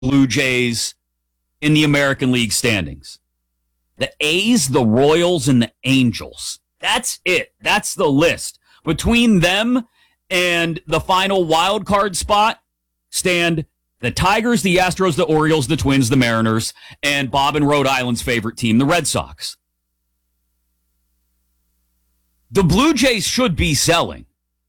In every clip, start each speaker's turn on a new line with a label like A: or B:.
A: Blue Jays in the American League standings. The A's, the Royals, and the Angels. That's it. That's the list. Between them and the final wild card spot stand the Tigers, the Astros, the Orioles, the Twins, the Mariners, and Bob and Rhode Island's favorite team, the Red Sox. The Blue Jays should be selling.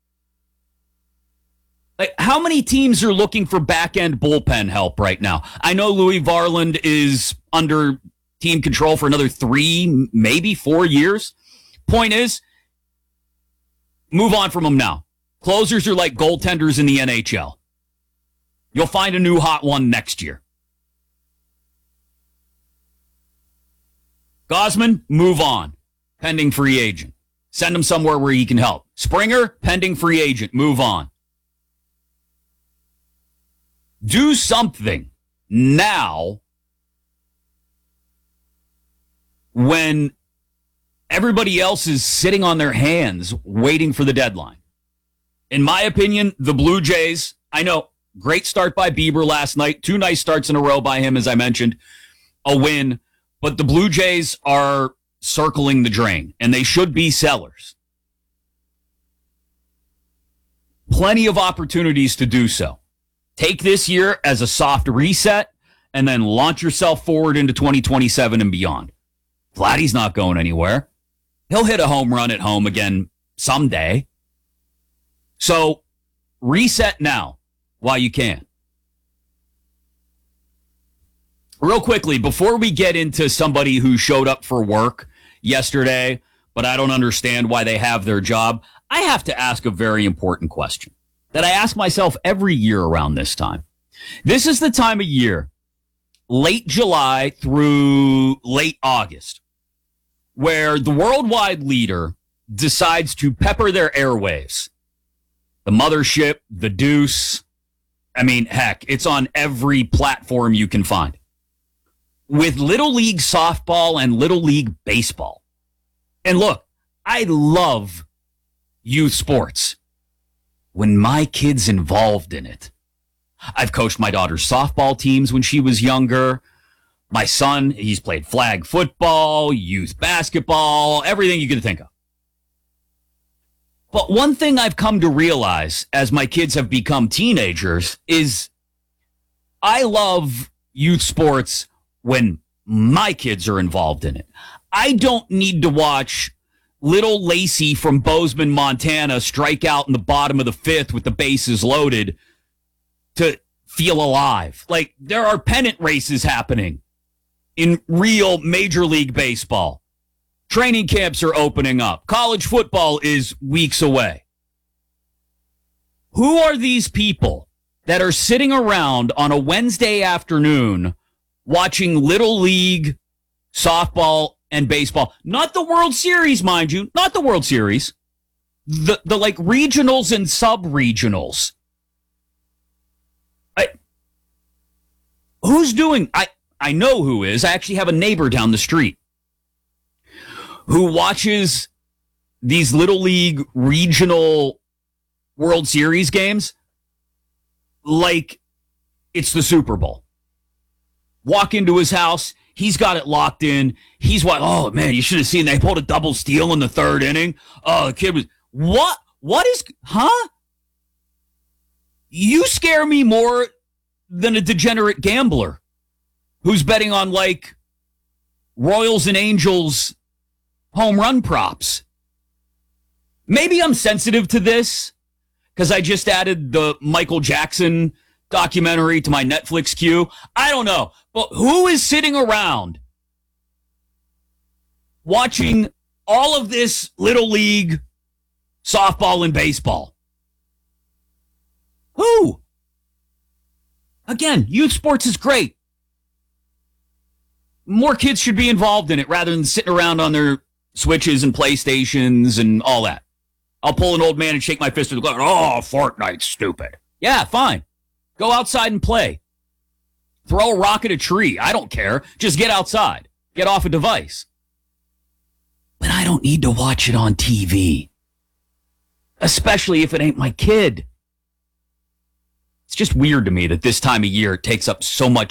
A: Like, how many teams are looking for back-end bullpen help right now? I know Louis Varland is under team control for another 3, maybe 4 years. Point is, move on from them now. Closers are like goaltenders in the NHL. You'll find a new hot one next year. Gausman, move on. Pending free agent. Send him somewhere where he can help. Springer, pending free agent. Move on. Do something now when everybody else is sitting on their hands waiting for the deadline. In my opinion, the Blue Jays, I know, great start by Bieber last night. 2 nice starts in a row by him, as I mentioned. A win. But the Blue Jays are circling the drain, and they should be sellers. Plenty of opportunities to do so. Take this year as a soft reset, and then launch yourself forward into 2027 and beyond. Vladdy's not going anywhere. He'll hit a home run at home again someday. So reset now while you can. Real quickly, before we get into somebody who showed up for work yesterday, but I don't understand why they have their job, I have to ask a very important question that I ask myself every year around this time. This is the time of year, late July through late August, where the worldwide leader decides to pepper their airwaves. The mothership, the Deuce. I mean, heck, it's on every platform you can find. With Little League softball and Little League baseball. And look, I love youth sports when my kid's involved in it. I've coached my daughter's softball teams when she was younger. My son, he's played flag football, youth basketball, everything you can think of. But one thing I've come to realize as my kids have become teenagers is I love youth sports when my kids are involved in it. I don't need to watch little Lacey from Bozeman, Montana strike out in the bottom of the 5th with the bases loaded to feel alive. Like, there are pennant races happening in real Major League Baseball. Training camps are opening up. College football is weeks away. Who are these people that are sitting around on a Wednesday afternoon watching Little League softball and baseball? Not the World Series, mind you. Not the World Series. The like regionals and sub-regionals. Who's doing? I know who is. I actually have a neighbor down the street who watches these Little League regional World Series games like it's the Super Bowl. Walk into his house. He's got it locked in. He's what? Oh, man, you should have seen they pulled a double steal in the 3rd inning. Oh, the kid was... What? What is... Huh? You scare me more than a degenerate gambler who's betting on, like, Royals and Angels home run props. Maybe I'm sensitive to this because I just added the Michael Jackson documentary to my Netflix queue. I don't know. But who is sitting around watching all of this Little League softball and baseball? Who? Again, youth sports is great. More kids should be involved in it rather than sitting around on their Switches and PlayStations and all that. I'll pull an old man and shake my fist at the ground. Oh, Fortnite's stupid. Yeah, fine. Go outside and play. Throw a rock at a tree. I don't care. Just get outside. Get off a device. But I don't need to watch it on TV. Especially if it ain't my kid. It's just weird to me that this time of year it takes up so much